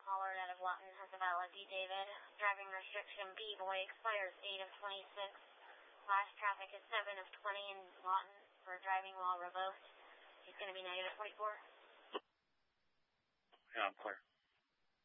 caller out of Lawton has a valid D. David. Driving restriction B-boy expires 8 of 26. Last traffic is 7 of 20 in Lawton for driving while revoked. He's going to be negative 44. Yeah, I'm clear.